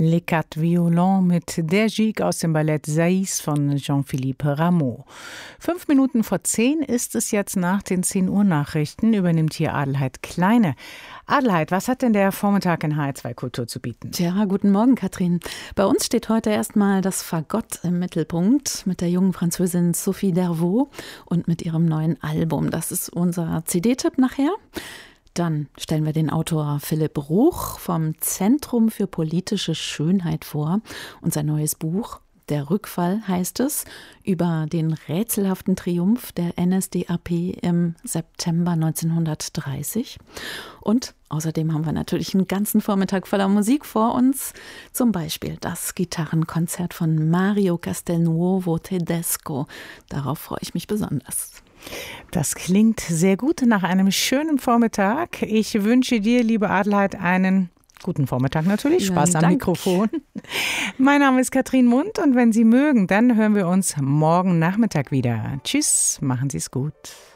Les Quatre Violons mit Der Gigue aus dem Ballett Saiz von Jean-Philippe Rameau. 5 Minuten vor 10 ist es jetzt. Nach den 10 Uhr Nachrichten übernimmt hier Adelheid Kleine. Adelheid, was hat denn der Vormittag in HR2 Kultur zu bieten? Tja, guten Morgen, Katrin. Bei uns steht heute erstmal das Fagott im Mittelpunkt mit der jungen Französin Sophie Dervaux und mit ihrem neuen Album. Das ist unser CD-Tipp nachher. Dann stellen wir den Autor Philipp Ruch vom Zentrum für politische Schönheit vor und sein neues Buch Der Rückfall heißt es, über den rätselhaften Triumph der NSDAP im September 1930. Und außerdem haben wir natürlich einen ganzen Vormittag voller Musik vor uns. Zum Beispiel das Gitarrenkonzert von Mario Castelnuovo Tedesco. Darauf freue ich mich besonders. Das klingt sehr gut nach einem schönen Vormittag. Ich wünsche dir, liebe Adelheid, einen guten Vormittag natürlich. Spaß am Mikrofon. Mein Name ist Katrin Mund und wenn Sie mögen, dann hören wir uns morgen Nachmittag wieder. Tschüss, machen Sie es gut.